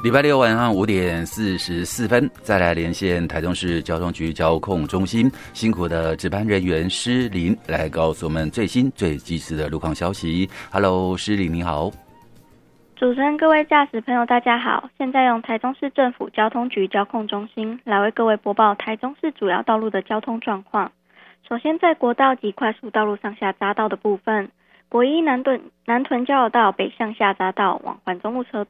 礼拜六晚上5:44，再来连线台中市交通局交控中心辛苦的值班人员施林来告诉我们最新最及时的路况消息。Hello， 施林你好。 主持人，各位驾驶朋友大家好，现在用台中市政府交通局交控中心来为各位播报台中市主要道路的交通状况。首先在国道及快速道路上下匝道的部分，国一南屯交流道北向下匝道往环中路车